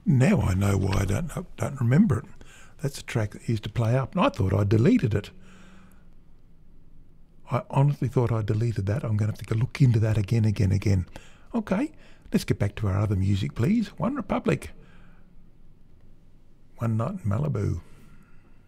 Now I know why I don't remember it. That's a track that used to play up, and I thought I deleted it. I honestly thought I deleted that. I'm going to have to look into that again. Okay, let's get back to our other music, please. One Republic. One Night in Malibu.